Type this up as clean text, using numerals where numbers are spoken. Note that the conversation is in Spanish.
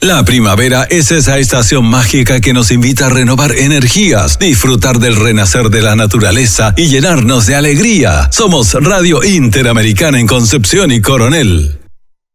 La primavera es esa estación mágica que nos invita a renovar energías, disfrutar del renacer de la naturaleza y llenarnos de alegría. Somos Radio Interamericana en Concepción y Coronel.